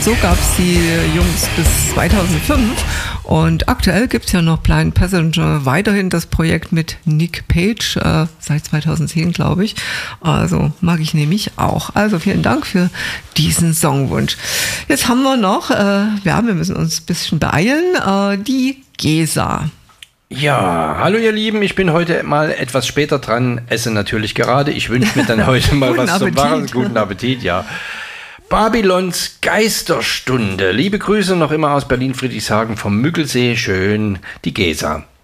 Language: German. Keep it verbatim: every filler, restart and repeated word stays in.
So gab es die Jungs bis zweitausendfünf und aktuell gibt es ja noch Blind Passenger, weiterhin das Projekt mit Nick Page, äh, seit zweitausendzehn glaube ich, also mag ich nämlich auch. Also vielen Dank für diesen Songwunsch. Jetzt haben wir noch, äh, ja, wir müssen uns ein bisschen beeilen, äh, die Gesa. Ja, hallo ihr Lieben, ich bin heute mal etwas später dran, esse natürlich gerade, ich wünsche mir dann heute mal was zum Machen. Guten Appetit, ja. Babylons Geisterstunde. Liebe Grüße noch immer aus Berlin-Friedrichshagen vom Müggelsee, schön die Gesa.